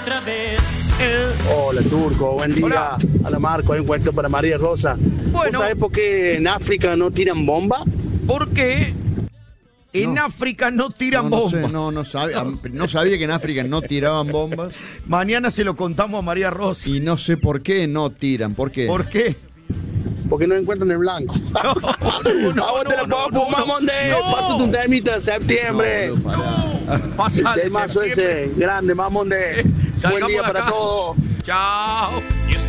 Hola, Turco, buen día. Hola. Hola, Marco, hay un cuento para María Rosa. Bueno. ¿Vos sabés por qué en África no tiran bomba? Porque en No. África no tiran No bombas. sé, no sabía que en África no tiraban bombas Mañana se lo contamos a María Rosa. y no sé por qué no tiran. ¿Por qué? ¿Por qué? Porque no encuentran el blanco. No, A vos te lo puedo fumar, Monde. Pásate un temita de septiembre. No, pará. Pasa El mazo ese, grande, Mamonde. Buen Salgamos día de para acá. todos. Chao.